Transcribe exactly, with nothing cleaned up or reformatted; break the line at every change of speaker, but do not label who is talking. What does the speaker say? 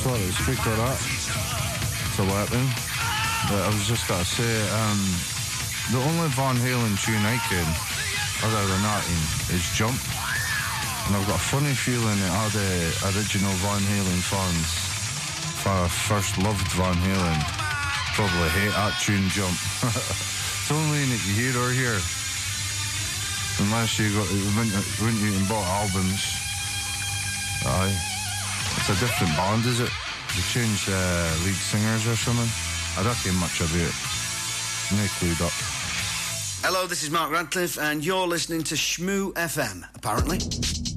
thought it was speak of that to weapon. But I was just gotta say, um, the only Van Halen tune I can, other than that, is Jump. And I've got a funny feeling that all the original Van Halen fans, for first loved Van Halen, probably hate that tune, Jump. It's only that you hear or hear. Unless you got, went, went you and bought albums. Aye. It's a different band, is it? They changed uh, lead singers or something? I don't care much about it. No clued up.
Hello, this is Mark Radcliffe, and you're listening to Shmoo F M, apparently.